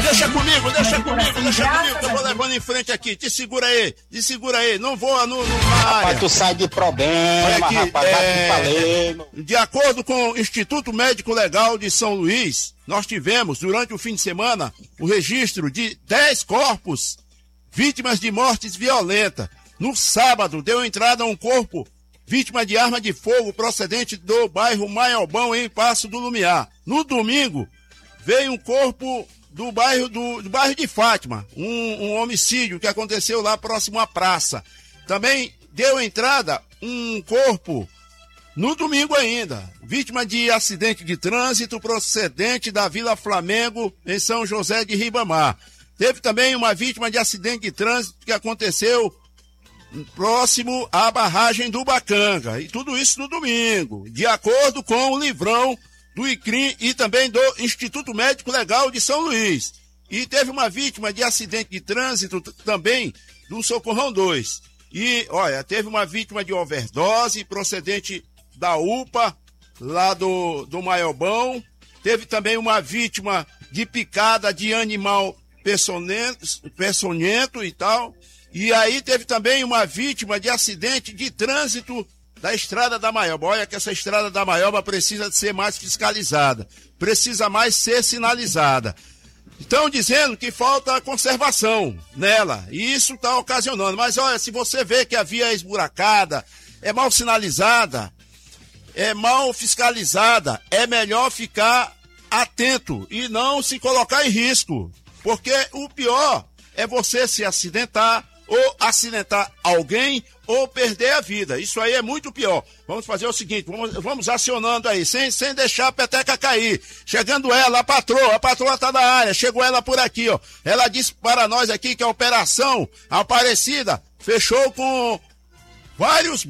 Deixa comigo, que eu vou levando em frente aqui. Te segura aí, não voa no rapaz, tu sai de problema, aqui, rapaz, de acordo com o Instituto Médico Legal de São Luís, nós tivemos, durante o fim de semana, o registro de 10 corpos vítimas de mortes violentas. No sábado, deu entrada a um corpo vítima de arma de fogo procedente do bairro Maiobão, em Passo do Lumiar. No domingo, veio um corpo do bairro de Fátima, um homicídio que aconteceu lá próximo à praça. Também deu entrada um corpo no domingo ainda, vítima de acidente de trânsito procedente da Vila Flamengo, em São José de Ribamar. Teve também uma vítima de acidente de trânsito que aconteceu próximo à barragem do Bacanga. E tudo isso no domingo, de acordo com o livrão do ICRIM e também do Instituto Médico Legal de São Luís. E teve uma vítima de acidente de trânsito também do Socorrão 2. E, olha, teve uma vítima de overdose procedente da UPA, lá do Maiobão. Teve também uma vítima de picada de animal peçonhento e tal. E aí teve também uma vítima de acidente de trânsito da Estrada da Maioba. Olha que essa Estrada da Maioba precisa de ser mais fiscalizada, precisa mais ser sinalizada. Estão dizendo que falta conservação nela, e isso está ocasionando. Mas olha, se você vê que a via é esburacada, é mal sinalizada, é mal fiscalizada, é melhor ficar atento e não se colocar em risco. Porque o pior é você se acidentar, ou acidentar alguém, ou perder a vida. Isso aí é muito pior. Vamos fazer o seguinte, vamos acionando aí, sem deixar a peteca cair. Chegando ela, a patroa tá na área, chegou ela por aqui, ó. Ela disse para nós aqui que a operação Aparecida fechou com vários